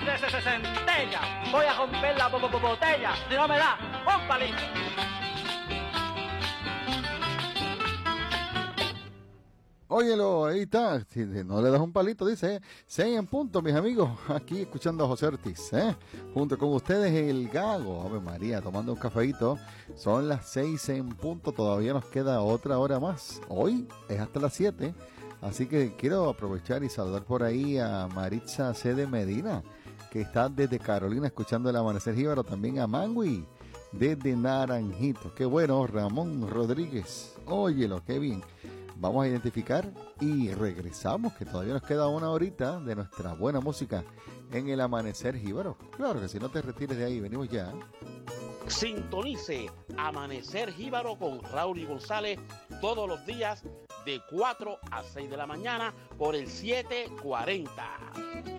de centella. Voy a romper la botella, si no me da un palito. Óyelo, ahí está. Si no le das un palito, dice 6 en punto, mis amigos. Aquí escuchando a José Ortiz, junto con ustedes el Gago. Ave María, tomando un cafeíto. Son las 6 en punto. Todavía nos queda otra hora más. Hoy es hasta las 7. Así que quiero aprovechar y saludar por ahí a Maritza C. de Medina, que está desde Carolina escuchando el Amanecer Jíbaro. También a Mangui desde Naranjito. Qué bueno, Ramón Rodríguez. Óyelo, qué bien. Vamos a identificar y regresamos, que todavía nos queda una horita de nuestra buena música en el Amanecer Jíbaro. Claro que si no te retires de ahí, venimos ya. Sintonice Amanecer Jíbaro con Raúl y González todos los días de 4 a 6 de la mañana por el 740.